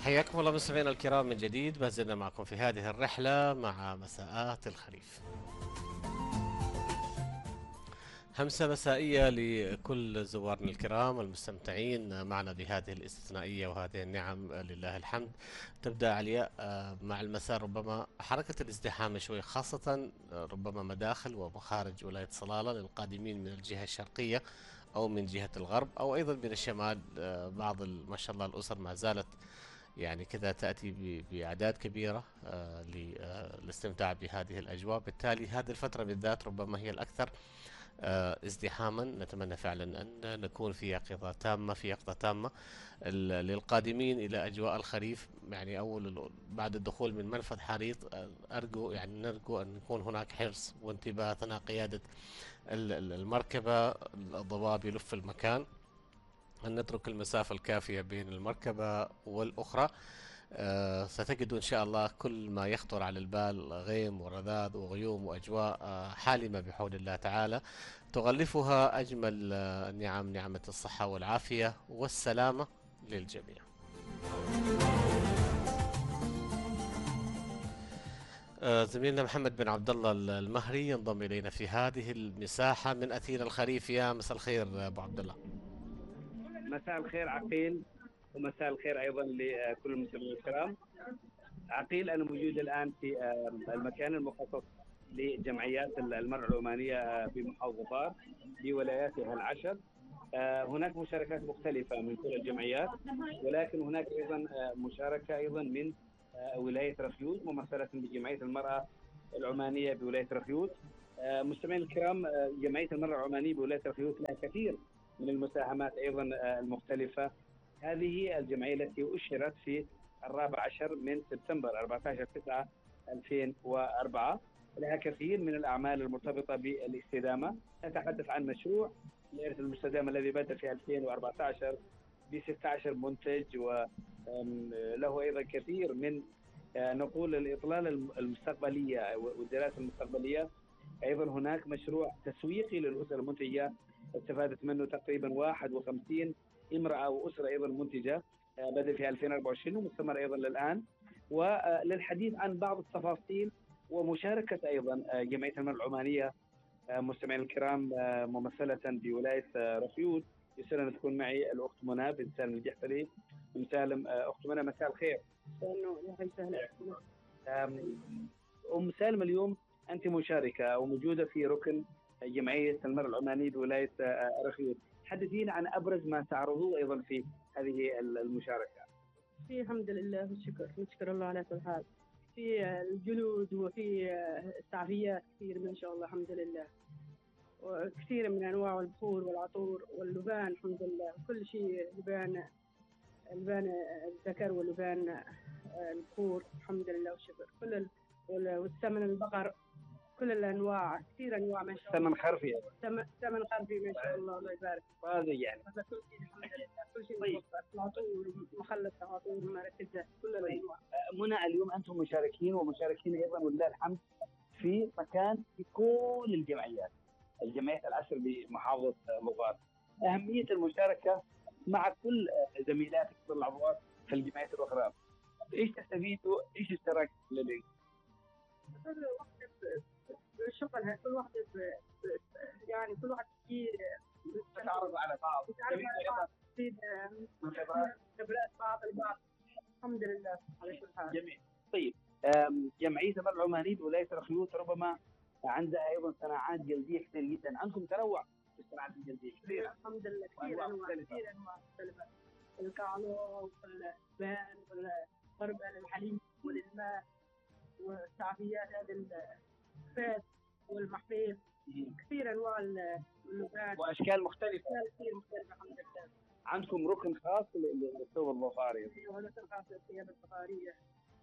حياكم الله مستمعينا الكرام من جديد، ما زلنا معكم في هذه الرحلة مع مساءات الخريف. همسة مسائية لكل زوارنا الكرام المستمتعين معنا بهذه الاستثنائية وهذه النعم، لله الحمد. تبدأ علياء مع المساء ربما حركة الازدحام شوي، خاصة ربما مداخل ومخارج ولاية صلالة للقادمين من الجهة الشرقية أو من جهة الغرب أو أيضا من الشمال. بعض ما شاء الله الأسر ما زالت يعني كذا تأتي بأعداد كبيرة للاستمتاع بهذه الأجواء. بالتالي هذه الفترة بالذات ربما هي الأكثر ازدحاما. نتمنى فعلا أن نكون في يقظة تامة، في يقظة تامة للقادمين إلى أجواء الخريف. يعني أول بعد الدخول من منفذ حريط، أرجو يعني نرجو أن يكون هناك حرص وانتباه أثناء قيادة المركبة. الضباب يلف المكان، أن نترك المسافة الكافية بين المركبة والأخرى. ستجد إن شاء الله كل ما يخطر على البال غيم ورذاذ وغيوم وأجواء حالمة بحول الله تعالى، تغلفها أجمل النعم، نعمة الصحة والعافية والسلامة للجميع. زميلنا محمد بن عبد الله المهري ينضم إلينا في هذه المساحة من أثير الخريف. يا مساء الخير أبو عبد الله. مساء الخير عقيل، ومساء الخير ايضا لكل المستمعين الكرام. عقيل، انا موجود الان في المكان المخصص لجمعيات المرأة العمانية في محافظة ظفار بولاياتها العشر. هناك مشاركات مختلفة من كل الجمعيات، ولكن هناك ايضا مشاركة ايضا من ولاية رفيوت ممثلة بجمعية المرأة العمانية بولاية رفيوت. مستمعين الكرام، جمعية المرأة العمانية بولاية رفيوت لها كثير من المساهمات ايضا المختلفة. هذه الجمعية التي أشهرت في 14 من سبتمبر 14/9/2004 لها كثير من الأعمال المرتبطة بالاستدامة. نتحدث عن مشروع الإرث المستدام الذي بدأ في 2014 ب 16 منتج، وله أيضا كثير من نقول الإطلالة المستقبلية والدراسة المستقبلية. أيضا هناك مشروع تسويقي للأسر المنتجة استفادت منه تقريبا 51 امرأة وأسرة أيضا منتجة، بدأ في 2024 ومستمر أيضا للآن. وللحديث عن بعض التفاصيل ومشاركة أيضا جمعية المرأة العمانية مستمعين الكرام ممثلة بولاية رفيود، يسعدنا أن تكون معي الأخت منى بنت سالم الجحفري. بن سالم، أخت منى، مساء الخير. أم سالم، اليوم أنت مشاركة وموجودة في ركن جمعية المرأة العمانية بولاية رفيود. حدثينا عن أبرز ما تعرضوه أيضا في هذه المشاركة. في الحمد لله والشكر، نشكر الله على كل حال. في الجلود وفي التعفيات كثير ما شاء الله الحمد لله، وكثير من أنواع البخور والعطور واللبان الحمد لله، كل شيء لبان الذكر ولبان البخور الحمد لله والشكر. والثمن البقر، كل الانواع، كثير انواع ما شاء الله. ثمن خرفي. ثمن خرفي ما شاء الله، الله يبارك. هذا يعني هذا كل شيء الحمد لله، كل شيء متوفر، العطور مخلطة، عطور مركزة، كل الانواع. منى، اليوم انتم مشاركين ايضا ولله الحمد في مكان في كل الجمعيات العشر بمحافظة ظفار. أهمية المشاركة مع كل زميلاتك العضوات في الجمعيات الأخرى، إيش تستفيدوا؟ إيش اشتراك لديك؟ كل واحدة بشغلها، كل واحدة يعني كل واحد تتعرضوا على بعض، تفيد من خبرات بعض البعض. الحمد لله على كل حال. جميل. طيب، جمعية المرأة العمانية بولاية رخيوت ربما عندها أيضا صناعات جلدية كثير جدا. عندكم تنوع في الصناعات الجلدية كثير. الحمد لله، كثير أنواع مختلفة. الكالو والبان والقربة للحليب وللماء والتعبيات، هذا الفاس والمحفيل، كثير انواع اللبان واشكال مختلفه. كثير مختلفه الحمد لله. عندكم ركن خاص للثوب الظفاري؟ ايوه، ركن خاص للثياب الظفاريه،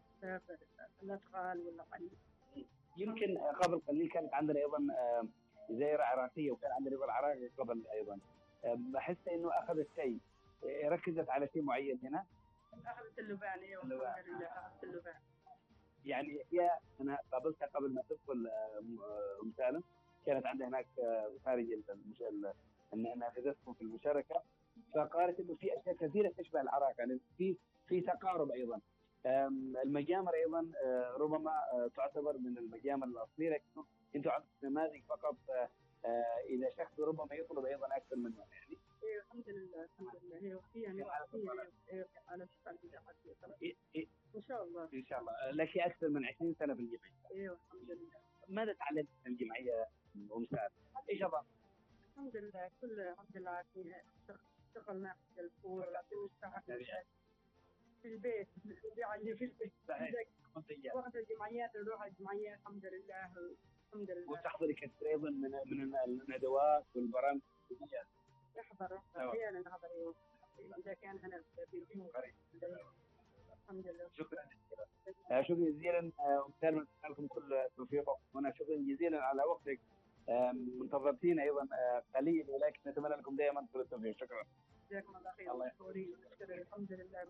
الادخال والقليل. يمكن قبل قليل كانت عندنا ايضا زائره عراقيه، وكان عندنا ايضا عراقي قبل ايضا. بحس انه اخذت شيء، ركزت على شيء معين هنا. اخذت اللبان. ايوه الحمد لله، اخذت اللبان. يعني هي انا قابلتها قبل ما تدخل ام سالم، كانت عندها هناك خارج نافذتكم في المشاركه، فقالت انه في اشياء كثيره تشبه العراق، يعني في تقارب ايضا. المجامر ايضا ربما تعتبر من المجامر الاصليه، لكن انتم عندكم نماذج فقط اذا شخص ربما يطلب ايضا اكثر من نوع يعني. ايوه الحمد لله الحمد لله. ايوه في يعني ايوه على ان شاء الله ان شاء الله. لك اكثر من 20 سنه في الجمعيه. ايوه الحمد لله. ماذا تعلمت من الجمعيه ام سعد؟ ايش اضاف؟ الحمد لله كل الحمد لله عارفين اشتغلنا في الفور في البيت يعني في البيت. صحيح. وقت الجمعيات نروح الجمعيات الحمد لله الحمد لله. وتحضري كثير ايضا من الندوات والبرامج التدريبيه. نحضر احيانا نحضر اذا كان هنا في البيوت. الحمد لله. شكرا جزيلا. شكرا جزيلا وبالتالي لكم كل التوفيق، وانا شكرا جزيلا على وقتك. منتظرتين ايضا قليل، ولكن نتمنى لكم دائما كل التوفيق. شكرا. جزاكم الله خير. الله يحفظك. الحمد لله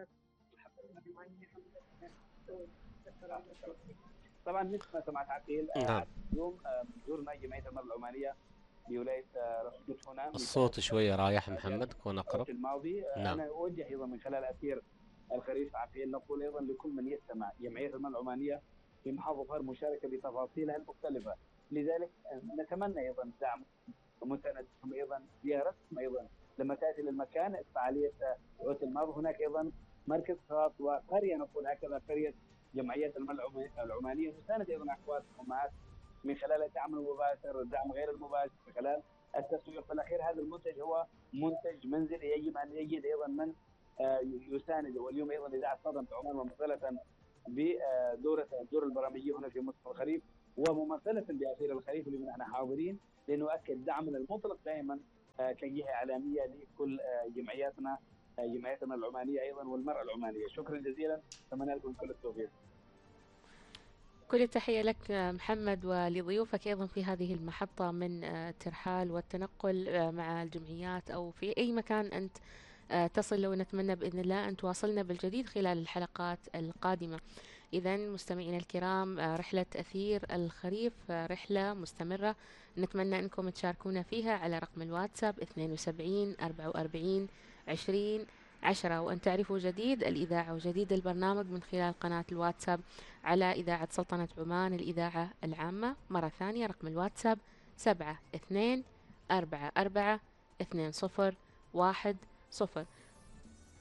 طبعا مثل ما سمعت عقيل اليوم زورنا جمعيه المراه العمانيه بولايه رشيد هنا. الصوت شويه رايح محمد، كون اقرب. الماضي انا اوجه ايضا من خلال اثير الخريف عقيل نقول ايضا لكل من يستمع جمعيه المراه العمانيه في محافظه هر مشاركه بتفاصيلها المختلفه، لذلك نتمنى ايضا دعم ومساندتكم ايضا زيارتكم ايضا لما تاتي للمكان فعاليه عود الماضي. هناك ايضا مركز خاص وقريه نقول هكذا قريه جمعيات المراه العمانيه تساند ايضا اخوات الامهات من خلال الدعم المباشر والدعم غير المباشر من خلال التسويق. في الاخير هذا المنتج هو منتج منزلي، يجب ان يجد ايضا من يسانده. واليوم ايضا اذاعه صدى عمان ممثله بدور البرامجيه هنا في موسم الخريف وممثله باثير الخريف اللي نحن حاضرين لنؤكد دعمنا المطلق دائما كجهه اعلاميه لكل جمعياتنا العمانيه ايضا والمراه العمانيه. شكرا جزيلا، اتمنى لكم كل التوفيق. كل التحية لك محمد ولضيوفك أيضا في هذه المحطة من الترحال والتنقل مع الجمعيات أو في أي مكان أنت تصل له، ونتمنى بإذن الله أن تواصلنا بالجديد خلال الحلقات القادمة. إذا مستمعينا الكرام، رحلة أثير الخريف رحلة مستمرة، نتمنى أنكم تشاركونا فيها على رقم الواتساب 72 44 20 10، وأن تعرفوا جديد الإذاعة وجديد البرنامج من خلال قناة الواتساب على إذاعة سلطنة عمان الإذاعة العامة. مرة ثانية رقم الواتساب 72 44 20 10.